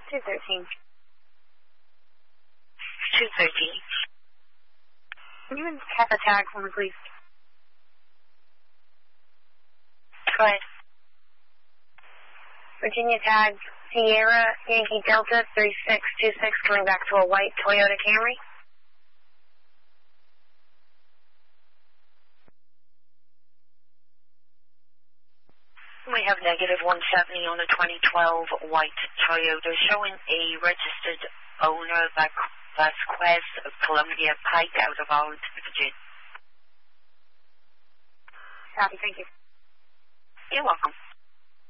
213. 213. Can you have a tag for me, please? Go ahead. Virginia tag Sierra Yankee Delta 3626 coming back to a white Toyota Camry. We have negative 170 on a 2012 white Toyota showing a registered owner, Vasquez of Columbia Pike out of Arlington, Virginia. Copy, thank you. You're welcome.